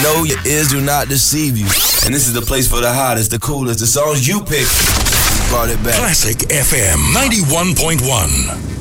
know your ears do not deceive you. And this is the place for the hottest, the coolest, the songs you pick. We brought it back. Classic FM 91.1.